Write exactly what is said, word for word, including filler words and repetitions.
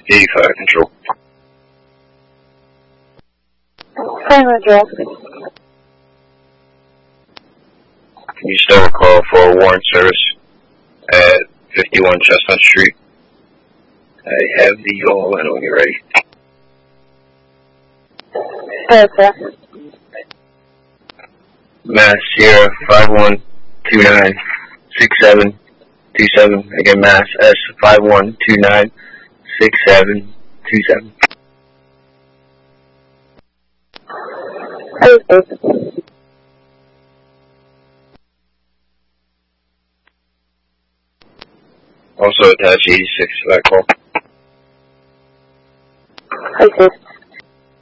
eighty-five control. Same address. Can you still call for a warrant service at fifty-one Chestnut Street? I have the all in when you're ready. Yes, sir. Mass Sierra five one two nine six seven two seven. Again, Mass S five one two nine six seven two seven. Okay. Also attach eighty-six to that call. Okay.